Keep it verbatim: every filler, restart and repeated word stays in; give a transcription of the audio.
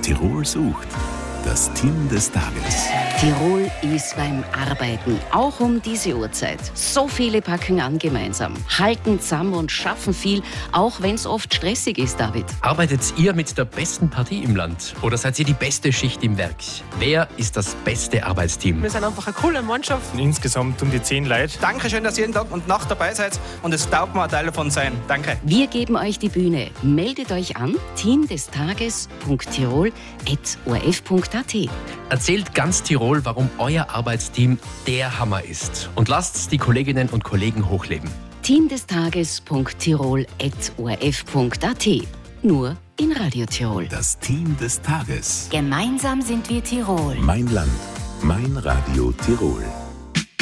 Tirol sucht. Das Team des Tages. Tirol ist beim Arbeiten, auch um diese Uhrzeit. So viele packen an gemeinsam, halten zusammen und schaffen viel, auch wenn es oft stressig ist, David. Arbeitet ihr mit der besten Partie im Land? Oder seid ihr die beste Schicht im Werk? Wer ist das beste Arbeitsteam? Wir sind einfach eine coole Mannschaft. Insgesamt um die zehn Leute. Dankeschön, dass ihr jeden Tag und Nacht dabei seid und es taugt mir, ein Teil davon sein. Danke. Wir geben euch die Bühne. Meldet euch an, teamdestages punkt tirol at o r f punkt a t. Erzählt ganz Tirol, warum euer Arbeitsteam der Hammer ist. Und lasst die Kolleginnen und Kollegen hochleben. teamdestages punkt tirol at o r f punkt a t. Nur in Radio Tirol. Das Team des Tages. Gemeinsam sind wir Tirol. Mein Land, mein Radio Tirol.